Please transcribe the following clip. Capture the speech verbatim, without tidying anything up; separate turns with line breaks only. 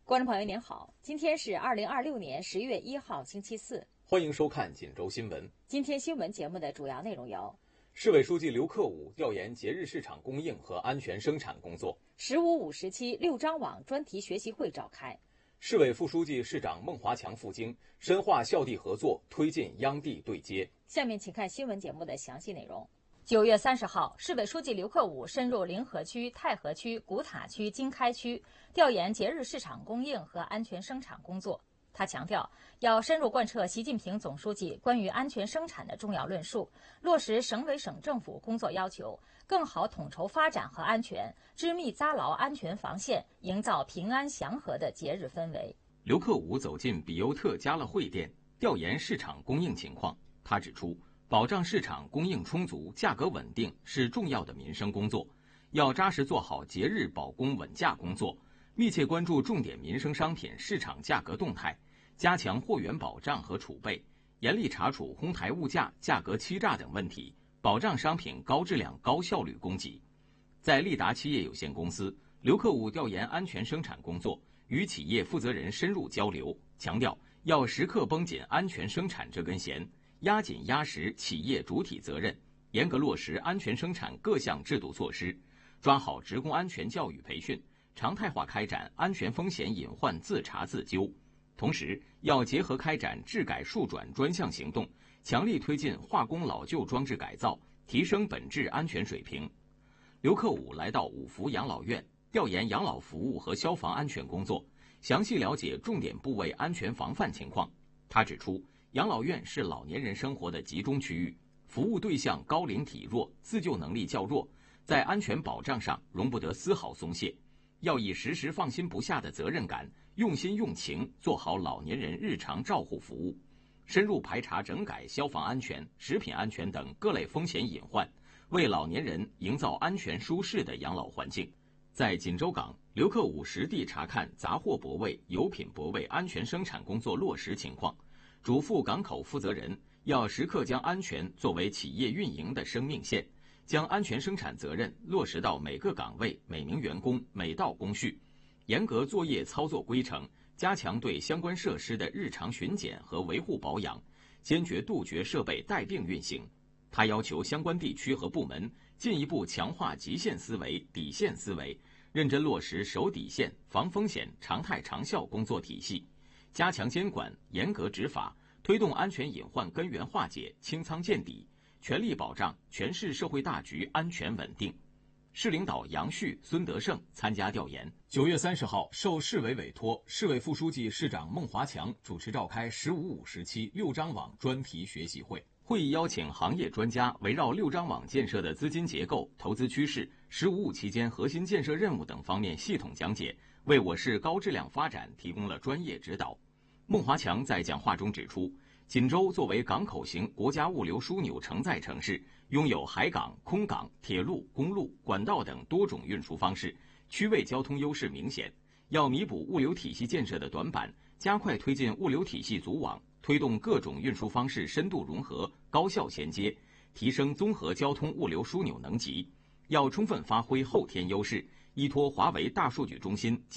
观众朋友您好，今天是二零二六年十月一号星期四，
欢迎收看锦州新闻。
今天新闻节目的主要内容有：
市委书记刘克武调研节日市场供应和安全生产工作；
十五五时期六张网专题学习会召开；
市委副书记、市长孟华强赴京，深化校地合作，推进央地对接。
下面请看新闻节目的详细内容。九月三十号，市委书记刘克武深入临河区、太和区、古塔区、经开区，调研节日市场供应和安全生产工作。他强调，要深入贯彻习近平总书记关于安全生产的重要论述，落实省委省政府工作要求，更好统筹发展和安全，织密扎牢安全防线，营造平安祥和的节日氛围。
刘克武走进比优特家乐汇店，调研市场供应情况。他指出，保障市场供应充足、价格稳定是重要的民生工作，要扎实做好节日保供稳价工作，密切关注重点民生商品市场价格动态，加强货源保障和储备，严厉查处哄抬物价、价格欺诈等问题，保障商品高质量、高效率供给。在利达企业有限公司，刘克武调研安全生产工作，与企业负责人深入交流，强调要时刻绷紧安全生产这根弦，压紧压实企业主体责任，严格落实安全生产各项制度措施，抓好职工安全教育培训，常态化开展安全风险隐患自查自纠。同时，要结合开展治改数转专项行动，强力推进化工老旧装置改造，提升本质安全水平。刘克武来到五福养老院，调研养老服务和消防安全工作，详细了解重点部位安全防范情况。他指出，养老院是老年人生活的集中区域，服务对象高龄体弱，自救能力较弱，在安全保障上容不得丝毫松懈，要以时时放心不下的责任感，用心用情做好老年人日常照护服务，深入排查整改消防安全、食品安全等各类风险隐患，为老年人营造安全舒适的养老环境。在锦州港，刘克武实地查看杂货泊位、油品泊位安全生产工作落实情况，嘱咐港口负责人要时刻将安全作为企业运营的生命线，将安全生产责任落实到每个岗位、每名员工、每道工序，严格作业操作规程，加强对相关设施的日常巡检和维护保养，坚决杜绝设备带病运行。他要求相关地区和部门进一步强化极限思维、底线思维，认真落实守底线、防风险、常态长效工作体系，加强监管，严格执法，推动安全隐患根源化解、清仓见底，全力保障全市社会大局安全稳定。市领导杨旭、孙德胜参加调研。
九月三十号，受市委委托，市委副书记、市长孟华强主持召开“十五五”时期六张网专题学习会。
会议邀请行业专家围绕六张网建设的资金结构、投资趋势、“十五五”期间核心建设任务等方面系统讲解，为我市高质量发展提供了专业指导。孟华强在讲话中指出，锦州作为港口型国家物流枢纽承载城市，拥有海港、空港、铁路、公路、管道等多种运输方式，区位交通优势明显。要弥补物流体系建设的短板，加快推进物流体系组网，推动各种运输方式深度融合、高效衔接，提升综合交通物流枢纽能级。要充分发挥后天优势，依托华为大数据中心